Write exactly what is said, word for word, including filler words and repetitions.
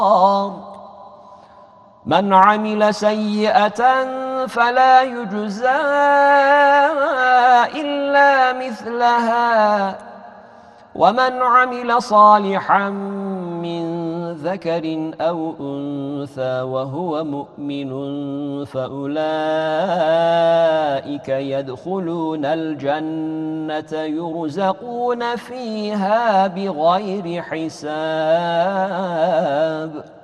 من عمل سيئة فلا يجزى إلا مثلها ومن عمل صالحا من ذكر أو أنثى وهو مؤمن فأولئك يدخلون الجنة يرزقون فيها بغير حساب.